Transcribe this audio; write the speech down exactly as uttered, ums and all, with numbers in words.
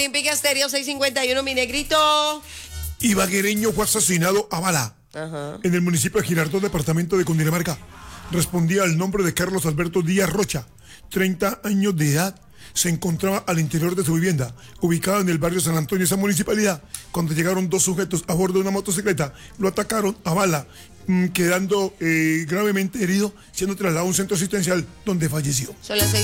Olímpica Estéreo seiscientos cincuenta y uno, mi negrito. Ibaguereño fue asesinado a bala Ajá. en el municipio de Girardot, departamento de Cundinamarca. Respondía al nombre de Carlos Alberto Díaz Rocha, treinta años de edad. Se encontraba al interior de su vivienda, ubicada en el barrio San Antonio de esa municipalidad, cuando llegaron dos sujetos a bordo de una motocicleta. Lo atacaron a bala, mmm, quedando eh, gravemente herido, siendo trasladado a un centro asistencial donde falleció. Son las seis